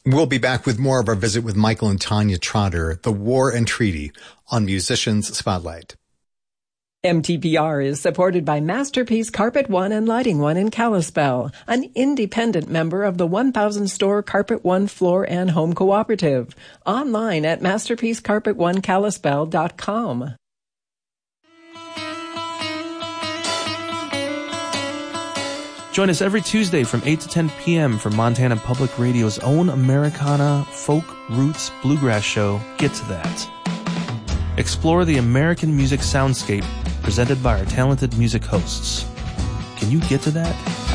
We'll be back with more of our visit with Michael and Tanya Trotter, The War and Treaty, on Musicians Spotlight. MTPR is supported by Masterpiece Carpet One and Lighting One in Kalispell, an independent member of the 1,000-store Carpet One Floor and Home Cooperative. Online at masterpiececarpetoneKalispell.com. Join us every Tuesday from 8 to 10 p.m. for Montana Public Radio's own Americana, folk, roots, bluegrass show, Get to That. Explore the American music soundscape presented by our talented music hosts. Can you get to that?